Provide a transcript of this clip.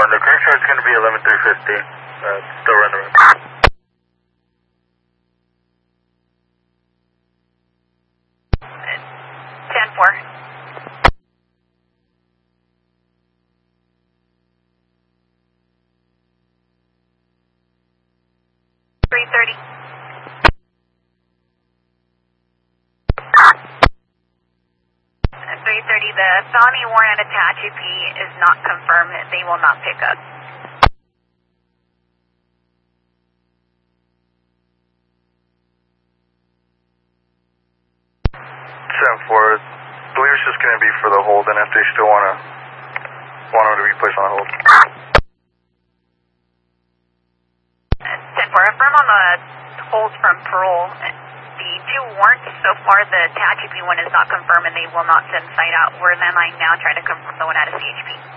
10-4, the current charge is going to be 11,350. Still running. 10-4. The felony warrant at Tehachapi is not confirmed. They will not pick up. 10-4, I believe it's just going to be for the hold, and if they still want him to be placed on hold. 10-4, affirm on the holds from parole. The two warrants so far, the Tehachapi one is not confirmed, and they will not send site out. We're landline now trying to confirm the one out of CHP.